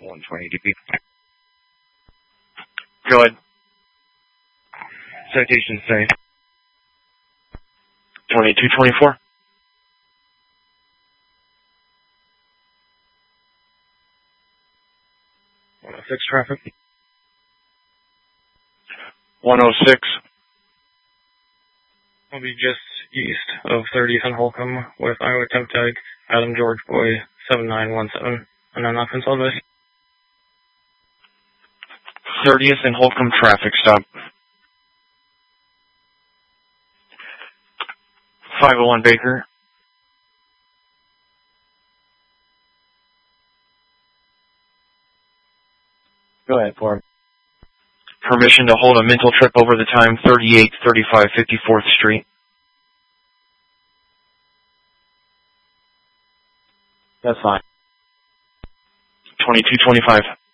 120 DP. Go ahead. Citation say. 2224. 106 traffic. 106. Will be just east of 30th and Holcomb with Iowa temp tag Adam George Boy 7917. And I'm not consolidated. 30th and Holcomb traffic stop. 501 Baker. Go ahead, for him. Permission to hold a mental trip over the time 38, 35, 54th Street. That's fine. 2225.